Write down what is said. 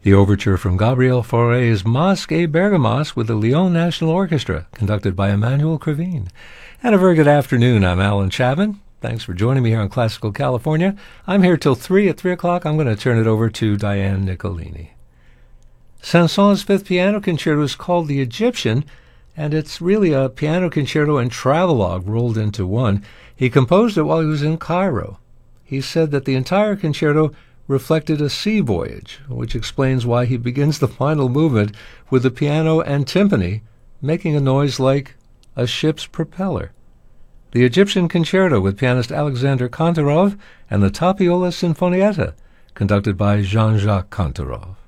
The overture from Gabriel Fauré's Masque et Bergamasque with the Lyon National Orchestra, conducted by Emmanuel Krivine. And a very good afternoon. I'm Alan Chapman. Thanks for joining me here on Classical California. I'm here till 3 at 3 o'clock. I'm going to turn it over to Diane Nicolini. Saint-Saëns' Fifth Piano Concerto is called The Egyptian, and it's really a piano concerto and travelogue rolled into one. He composed it while he was in Cairo. He said that the entire concerto reflected a sea voyage, which explains why he begins the final movement with the piano and timpani making a noise like a ship's propeller. The Egyptian Concerto with pianist Alexander Kantorov and the Tapiola Sinfonietta, conducted by Jean-Jacques Kantorov.